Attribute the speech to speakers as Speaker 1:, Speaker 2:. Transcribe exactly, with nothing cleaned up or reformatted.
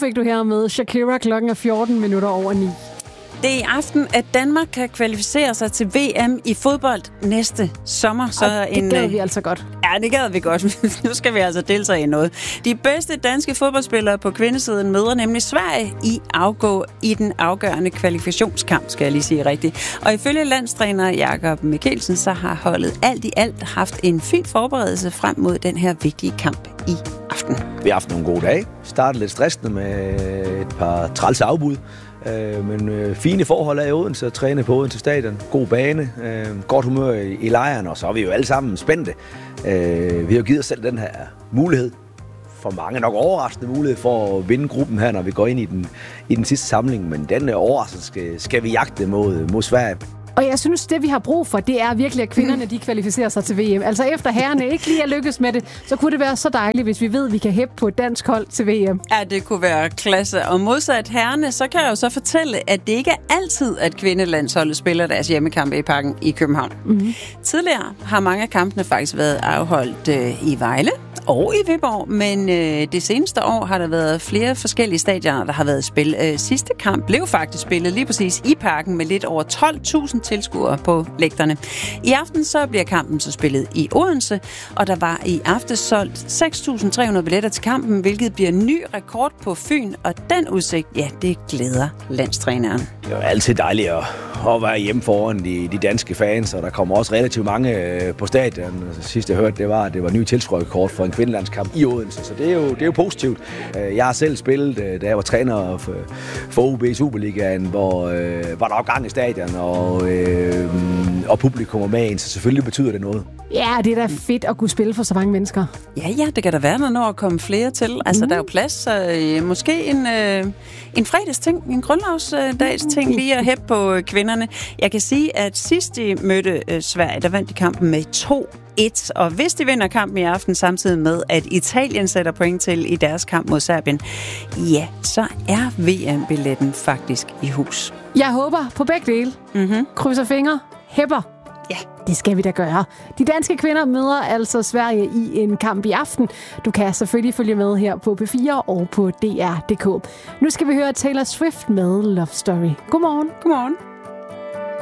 Speaker 1: fik du her med Shakira. Klokken er fjorten minutter over ni.
Speaker 2: Det er i aften, at Danmark kan kvalificere sig til V M i fodbold næste sommer. Så
Speaker 1: og det
Speaker 2: en,
Speaker 1: gad vi altså godt.
Speaker 2: Ja, det gad vi godt. Nu skal vi altså deltage i noget. De bedste danske fodboldspillere på kvindesiden møder nemlig Sverige i afgå i den afgørende kvalifikationskamp, skal jeg lige sige rigtigt. Og ifølge landstræner Jakob Mikkelsen, så har holdet alt i alt haft en fin forberedelse frem mod den her vigtige kamp i aften.
Speaker 3: Vi har haft nogle gode dage. Startede lidt stressende med et par trælse afbud. Øh, men øh, fine forhold er i Odense at træne på Odense Stadion. God bane, øh, godt humør i, i lejren, og så er vi jo alle sammen spændte. Øh, vi har jo givet os selv den her mulighed, for mange nok overraskende mulighed for at vinde gruppen her, når vi går ind i den, i den sidste samling. Men den overraskelse skal, skal vi jagte mod, mod Sverige.
Speaker 1: Og jeg synes, det vi har brug for, det er virkelig, at kvinderne de kvalificerer sig til V M. Altså efter herrerne ikke lige er lykkes med det, så kunne det være så dejligt, hvis vi ved, at vi kan hæppe på et dansk hold til V M.
Speaker 2: Ja, det kunne være klasse. Og modsat herrerne, så kan jeg jo så fortælle, at det ikke er altid, at kvindelandsholdet spiller deres hjemmekampe i Parken i København. Mm-hmm. Tidligere har mange af kampene faktisk været afholdt øh, i Vejle og i Viborg, men øh, det seneste år har der været flere forskellige stadioner, der har været i spil. Øh, sidste kamp blev faktisk spillet lige præcis i Parken med lidt over tolv tusind tilskuere på lægterne. I aften så bliver kampen så spillet i Odense, og der var i aften solgt seks tusind tre hundrede billetter til kampen, hvilket bliver ny rekord på Fyn, og den udsigt, ja, det glæder landstræneren.
Speaker 3: Det er jo altid dejligt at, at være hjemme foran de, de danske fans, og der kommer også relativt mange på stadion. Sidst jeg hørte, det var, at det var ny tilskuerrekord for en kvindelandskamp i Odense, så det er jo, det er jo positivt. Jeg har selv spillet, da jeg var træner for, for O B i Superligaen, hvor, hvor der var gang i stadion, og Øh, og publikum er med en, så selvfølgelig betyder det noget.
Speaker 1: Ja, det er da fedt at kunne spille for så mange mennesker.
Speaker 2: Ja, ja, det kan da være, når der kommer flere til. Altså, mm. der er jo plads, så øh, måske en, øh, en fredagsting, en grundlovsdagsting, mm. lige at hæppe på kvinderne. Jeg kan sige, at sidst de mødte øh, Sverige, der vandt de kampen med to et. Og hvis de vinder kampen i aften, samtidig med, at Italien sætter point til i deres kamp mod Serbien, ja, så er V M-billetten faktisk i hus.
Speaker 1: Jeg håber på begge dele. Mm-hmm. Krydser fingre. Hæpper.
Speaker 2: Ja,
Speaker 1: det skal vi da gøre. De danske kvinder møder altså Sverige i en kamp i aften. Du kan selvfølgelig følge med her på P fire og på D R punktum d k. Nu skal vi høre Taylor Swift med Love Story. Godmorgen.
Speaker 2: Godmorgen.